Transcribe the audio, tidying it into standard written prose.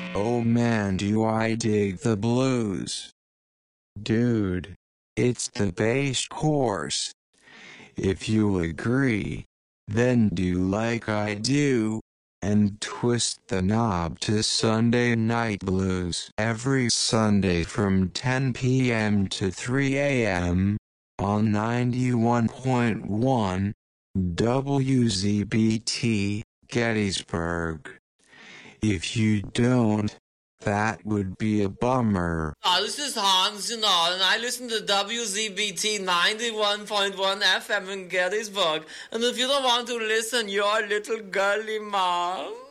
Oh man, do I dig the blues. Dude, it's the bass course. If you agree, then do like I do, and twist the knob to Sunday Night Blues every Sunday from 10 p.m. to 3 a.m. on 91.1 WZBT, Gettysburg. If you don't, that would be a bummer. This is Hans, and I listen to WZBT 91.1 FM in Gettysburg. And if you don't want to listen, you're a little girly mom.